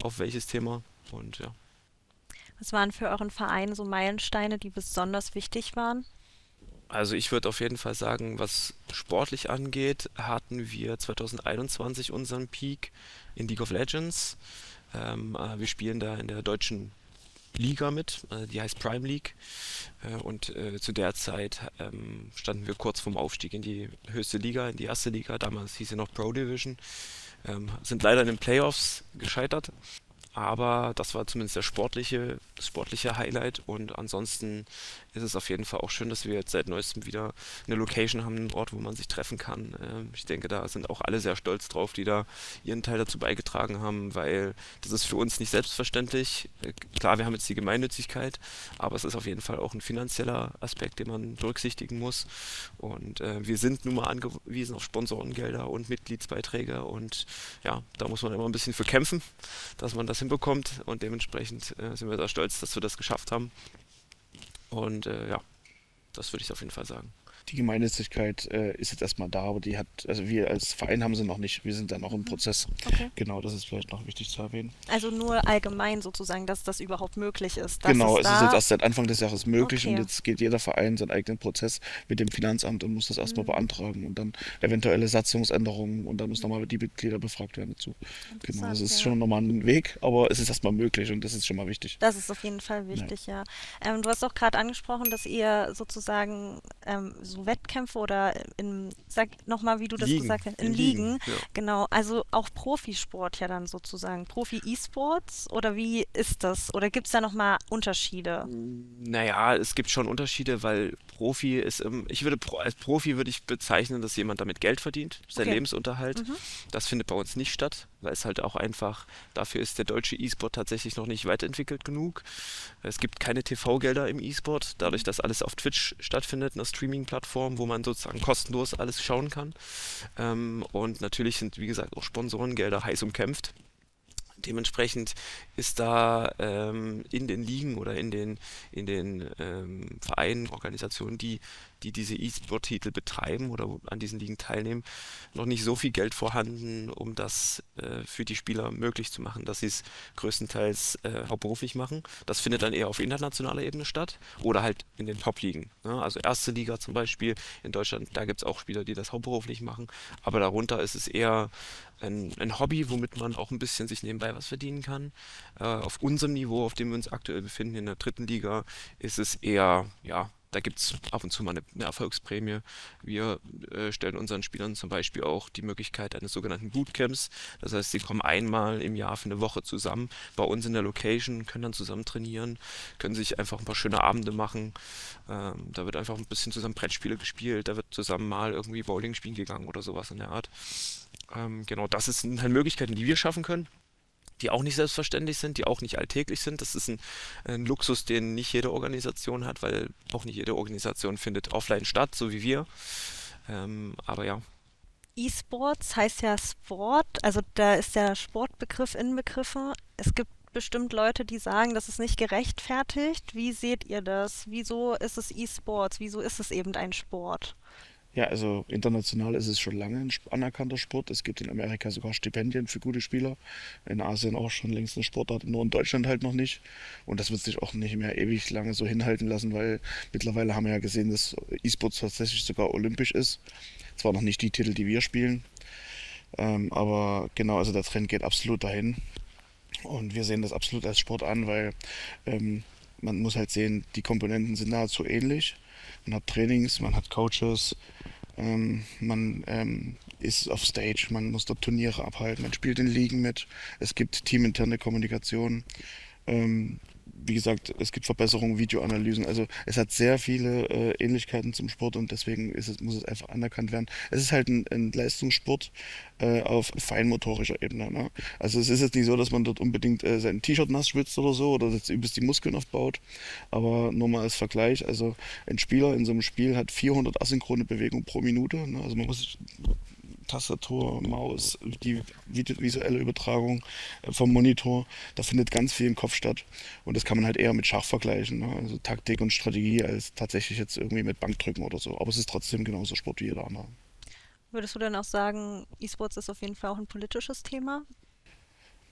auf welches Thema. Und ja. Was waren für euren Verein so Meilensteine, die besonders wichtig waren? Also ich würde auf jeden Fall sagen, was sportlich angeht, hatten wir 2021 unseren Peak in League of Legends. Wir spielen da in der deutschen Liga mit, die heißt Prime League. Und zu der Zeit standen wir kurz vorm Aufstieg in die höchste Liga, in die erste Liga. Damals hieß sie noch Pro Division. Sind leider in den Playoffs gescheitert. Aber das war zumindest das sportliche Highlight. Und ansonsten ist es auf jeden Fall auch schön, dass wir jetzt seit neuestem wieder eine Location haben, einen Ort, wo man sich treffen kann. Ich denke, da sind auch alle sehr stolz drauf, die da ihren Teil dazu beigetragen haben, weil das ist für uns nicht selbstverständlich. Klar, wir haben jetzt die Gemeinnützigkeit, aber es ist auf jeden Fall auch ein finanzieller Aspekt, den man berücksichtigen muss. Und wir sind nun mal angewiesen auf Sponsorengelder und Mitgliedsbeiträge. Und ja, da muss man immer ein bisschen für kämpfen, dass man das hinbekommt. Und dementsprechend sind wir da stolz, dass wir das geschafft haben. Und ja, das würde ich auf jeden Fall sagen. Die Gemeinnützigkeit ist jetzt erstmal da, aber die hat, also wir als Verein haben sie noch nicht. Wir sind da noch im Mhm. Prozess. Okay. Genau, das ist vielleicht noch wichtig zu erwähnen. Also nur allgemein sozusagen, dass das überhaupt möglich ist, dass Genau, es es ist jetzt da. erst seit Anfang des Jahres möglich und Okay, jetzt geht jeder Verein seinen eigenen Prozess mit dem Finanzamt und muss das erstmal hm, beantragen und dann eventuelle Satzungsänderungen und dann muss nochmal die Mitglieder befragt werden dazu. Genau, also interessant, es ist ja. schon nochmal ein Weg, aber es ist erstmal möglich und das ist schon mal wichtig. Das ist auf jeden Fall Ja. wichtig, ja. Du hast auch gerade angesprochen, dass ihr sozusagen so Wettkämpfe oder sag nochmal, wie du das Ligen, gesagt hast, in in Ligen, Ligen, ja. genau, also auch Profisport ja dann sozusagen, Profi-E-Sports oder wie ist das? Oder gibt es da nochmal Unterschiede? Naja, es gibt schon Unterschiede, weil Profi ist, als Profi würde ich bezeichnen, dass jemand damit Geld verdient, sein Okay, Lebensunterhalt. mhm. Das findet bei uns nicht statt, weil es halt auch einfach, dafür ist der deutsche E-Sport tatsächlich noch nicht weiterentwickelt genug. Es gibt keine TV-Gelder im E-Sport, dadurch, Mhm. dass alles auf Twitch stattfindet, einer Streaming-Plattform, wo man sozusagen kostenlos alles schauen kann. Und natürlich sind, wie gesagt, auch Sponsorengelder heiß umkämpft. Dementsprechend ist da in den Ligen oder in den Vereinen, Organisationen, die diese E-Sport-Titel betreiben oder an diesen Ligen teilnehmen, noch nicht so viel Geld vorhanden, um das für die Spieler möglich zu machen, dass sie es größtenteils hauptberuflich machen. Das findet dann eher auf internationaler Ebene statt oder halt in den Top-Ligen. Ne? Also erste Liga zum Beispiel in Deutschland, da gibt es auch Spieler, die das hauptberuflich machen, aber darunter ist es eher ein Hobby, womit man auch ein bisschen sich nebenbei was verdienen kann. Auf unserem Niveau, auf dem wir uns aktuell befinden, in der dritten Liga, ist es eher, ja, da gibt es ab und zu mal eine Erfolgsprämie. Wir stellen unseren Spielern zum Beispiel auch die Möglichkeit eines sogenannten Bootcamps. Das heißt, sie kommen einmal im Jahr für eine Woche zusammen bei uns in der Location, können dann zusammen trainieren, können sich einfach ein paar schöne Abende machen. Da wird einfach ein bisschen zusammen Brettspiele gespielt, da wird zusammen mal irgendwie Bowling spielen gegangen oder sowas in der Art. Genau, sind halt Möglichkeiten, die wir schaffen können, die auch nicht selbstverständlich sind, die auch nicht alltäglich sind. Das ist ein Luxus, den nicht jede Organisation hat, weil auch nicht jede Organisation findet offline statt, so wie wir. Aber ja, E-Sports heißt ja Sport, also da ist der Sportbegriff inbegriffen. Es gibt bestimmt Leute, die sagen, das ist nicht gerechtfertigt. Wie seht ihr das? Wieso ist es E-Sports? Wieso ist es eben ein Sport? Ja, also international ist es schon lange ein anerkannter Sport. Es gibt in Amerika sogar Stipendien für gute Spieler. In Asien auch schon längst eine Sportart, nur in Deutschland halt noch nicht. Und das wird sich auch nicht mehr ewig lange so hinhalten lassen, weil mittlerweile haben wir ja gesehen, dass E-Sports tatsächlich sogar olympisch ist. Zwar noch nicht die Titel, die wir spielen, aber genau, also der Trend geht absolut dahin. Und wir sehen das absolut als Sport an, weil ähm, man muss halt sehen, die Komponenten sind nahezu ähnlich. Man hat Trainings, man hat Coaches, man ist auf Stage, man muss dort Turniere abhalten, man spielt in Ligen mit, es gibt teaminterne Kommunikation. Ähm, Wie gesagt, es gibt Verbesserungen, Videoanalysen. Also es hat sehr viele Ähnlichkeiten zum Sport und deswegen muss es einfach anerkannt werden. Es ist halt ein Leistungssport auf feinmotorischer Ebene. Ne? Also es ist jetzt nicht so, dass man dort unbedingt sein T-Shirt nass schwitzt oder so oder jetzt übelst die Muskeln aufbaut. Aber nur mal als Vergleich, also ein Spieler in so einem Spiel hat 400 asynchrone Bewegungen pro Minute. Ne? Also man muss Tastatur, Maus, die visuelle Übertragung vom Monitor, da findet ganz viel im Kopf statt. Und das kann man halt eher mit Schach vergleichen, ne? Also Taktik und Strategie, als tatsächlich jetzt irgendwie mit Bankdrücken oder so. Aber es ist trotzdem genauso Sport wie jeder andere. Würdest du denn auch sagen, E-Sports ist auf jeden Fall auch ein politisches Thema?